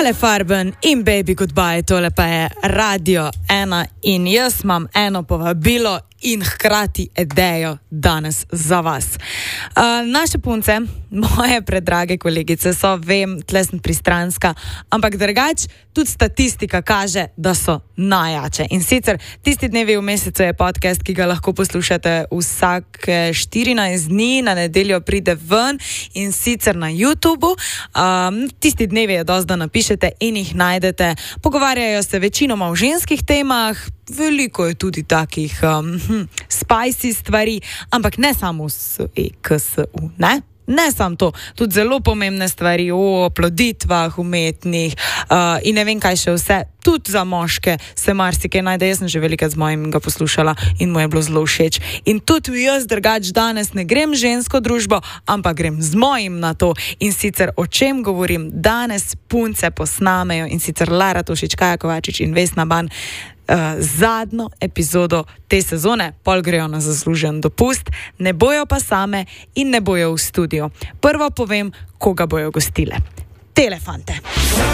Ale Farben in Baby Goodbye, tole pa je Radio 1 in jaz imam eno povabilo in hkrati idejo danes za vas. Naše punce, moje predrage kolegice, so, vem, tle sem pristranska, ampak drugače tudi statistika kaže, da so najjače. In sicer tisti dnevi v mesecu je podcast, ki ga lahko poslušate vsak 14 dni, na nedeljo pride ven in sicer na YouTubeu. Tisti dnevi je dosti, da napišete in jih najdete. Pogovarjajo se večinoma o ženskih temah, veliko je tudi takih spicy stvari, ampak ne samo s EKSU, ne? Ne samo to, tudi zelo pomembne stvari o oploditvah umetnih in ne vem kaj še vse, tudi za moške se marsikaj najde. Jaz sem že velikrat z mojim ga poslušala in mu je bilo zelo všeč. In tudi jaz drugač danes ne grem žensko družbo, ampak grem z mojim na to. In sicer o čem govorim? Danes punce posnamejo in sicer Lara Tošič, Kaja Kovačič in Vesna Ban zadnjo epizodo te sezone, pol grejo na zaslužen dopust, ne bojo pa same in ne bojo v studiu. Prvo povem, koga bojo gostile. Telefante.